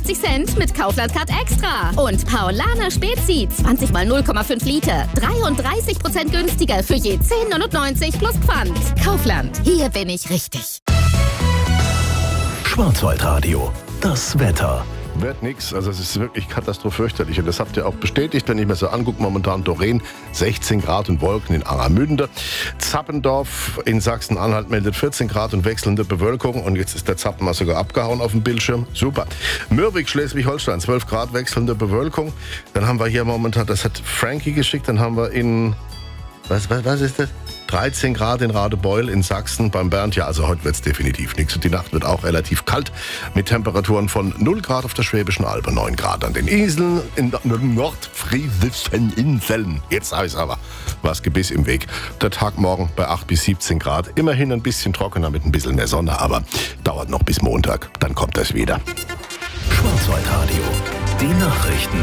99 Cent mit Kaufland Card Extra. Und Paulaner Spezi, 20 mal 0,5 Liter. 33% günstiger für je 10,99 plus Pfand. Kaufland, hier bin ich richtig. Schwarzwaldradio, das Wetter. Wird nix, also es ist wirklich katastrophfürchterlich. Und das habt ihr auch bestätigt, wenn ich mir so angucke, momentan Doreen, 16 Grad und Wolken in Aramünde. Zappendorf in Sachsen-Anhalt meldet 14 Grad und wechselnde Bewölkung. Und jetzt ist der Zappen mal sogar abgehauen auf dem Bildschirm. Super. Mürwik, Schleswig-Holstein, 12 Grad wechselnde Bewölkung. Dann haben wir hier momentan, das hat Frankie geschickt, dann haben wir in, was ist das? 13 Grad in Radebeul in Sachsen beim Bernd. Ja, also heute wird es definitiv nichts. Und die Nacht wird auch relativ kalt mit Temperaturen von 0 Grad auf der Schwäbischen Alb, 9 Grad an den Inseln, in den nordfriesischen Inseln. Jetzt habe ich es aber. Was Gebiss im Weg. Der Tag morgen bei 8 bis 17 Grad. Immerhin ein bisschen trockener mit ein bisschen mehr Sonne, aber dauert noch bis Montag. Dann kommt das wieder. Schwarzwaldradio, die Nachrichten.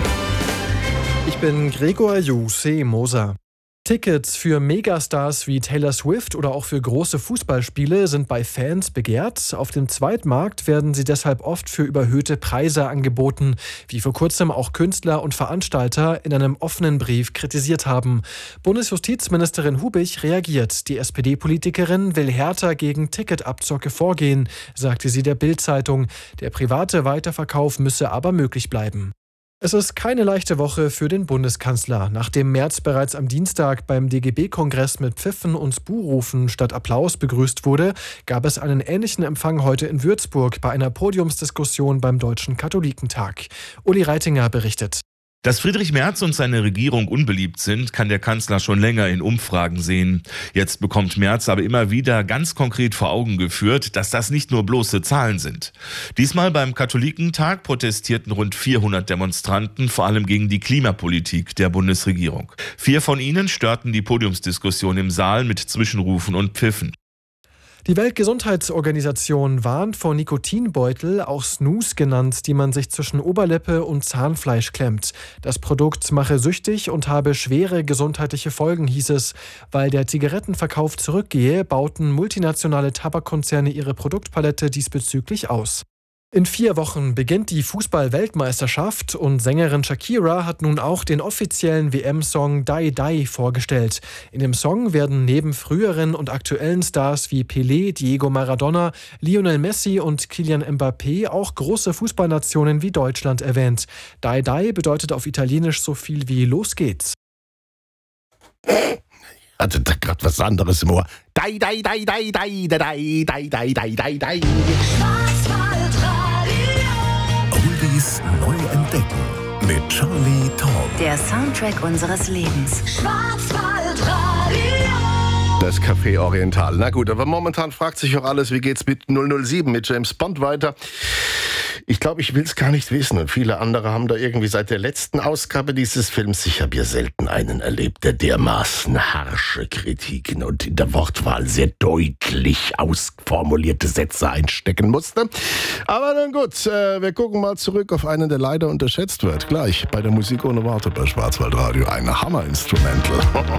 Ich bin Gregor Moser. Tickets für Megastars wie Taylor Swift oder auch für große Fußballspiele sind bei Fans begehrt. Auf dem Zweitmarkt werden sie deshalb oft für überhöhte Preise angeboten, wie vor kurzem auch Künstler und Veranstalter in einem offenen Brief kritisiert haben. Bundesjustizministerin Hubich reagiert. Die SPD-Politikerin will härter gegen Ticketabzocke vorgehen, sagte sie der Bild-Zeitung. Der private Weiterverkauf müsse aber möglich bleiben. Es ist keine leichte Woche für den Bundeskanzler. Nachdem Merz bereits am Dienstag beim DGB-Kongress mit Pfiffen und Buhrufen statt Applaus begrüßt wurde, gab es einen ähnlichen Empfang heute in Würzburg bei einer Podiumsdiskussion beim Deutschen Katholikentag. Uli Reitinger berichtet. Dass Friedrich Merz und seine Regierung unbeliebt sind, kann der Kanzler schon länger in Umfragen sehen. Jetzt bekommt Merz aber immer wieder ganz konkret vor Augen geführt, dass das nicht nur bloße Zahlen sind. Diesmal beim Katholikentag protestierten rund 400 Demonstranten, vor allem gegen die Klimapolitik der Bundesregierung. 4 von ihnen störten die Podiumsdiskussion im Saal mit Zwischenrufen und Pfiffen. Die Weltgesundheitsorganisation warnt vor Nikotinbeutel, auch Snus genannt, die man sich zwischen Oberlippe und Zahnfleisch klemmt. Das Produkt mache süchtig und habe schwere gesundheitliche Folgen, hieß es. Weil der Zigarettenverkauf zurückgehe, bauten multinationale Tabakkonzerne ihre Produktpalette diesbezüglich aus. In 4 Wochen beginnt die Fußball-Weltmeisterschaft und Sängerin Shakira hat nun auch den offiziellen WM-Song Die Die vorgestellt. In dem Song werden neben früheren und aktuellen Stars wie Pelé, Diego Maradona, Lionel Messi und Kylian Mbappé auch große Fußballnationen wie Deutschland erwähnt. Die Die bedeutet auf Italienisch so viel wie Los geht's. Hatte da gerade was anderes im Ohr. Die, die, die, die, die, die, die, die, die, die, die, die. Oldies neu entdecken mit Charlie Taumm. Der Soundtrack unseres Lebens. Schwarzwaldradio. Das Café Oriental. Na gut, aber momentan fragt sich auch alles, wie geht's mit 007, mit James Bond weiter? Ich glaube, ich will es gar nicht wissen. Und viele andere haben da irgendwie seit der letzten Ausgabe dieses Films, ich habe ja selten einen erlebt, der dermaßen harsche Kritiken und in der Wortwahl sehr deutlich ausformulierte Sätze einstecken musste. Aber dann gut, wir gucken mal zurück auf einen, der leider unterschätzt wird. Gleich bei der Musik ohne Worte bei Schwarzwaldradio. Ein Hammer-Instrumental.